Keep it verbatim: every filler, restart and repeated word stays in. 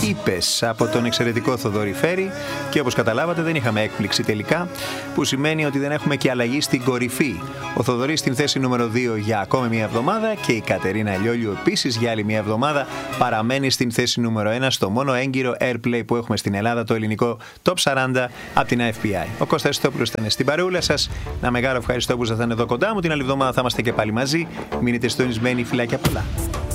Είπες από τον εξαιρετικό Θοδωρή Φέρη, και όπως καταλάβατε δεν είχαμε έκπληξη τελικά, που σημαίνει ότι δεν έχουμε και αλλαγή στην κορυφή. Ο Θοδωρής στην θέση νούμερο δύο για ακόμη μια εβδομάδα και η Κατερίνα Λιόλιου επίσης για άλλη μια εβδομάδα παραμένει στην θέση νούμερο ένα στο μόνο έγκυρο Airplay που έχουμε στην Ελλάδα, το ελληνικό Top σαράντα από την εφ πι άι. Ο Κώστας Στόπουλος ήταν στην παρεούλα σας. Ένα μεγάλο ευχαριστώ που ήσασταν εδώ κοντά μου. Την άλλη εβδομάδα θα είμαστε και πάλι μαζί. Μείνετε συντονισμένοι, φιλάκια πολλά.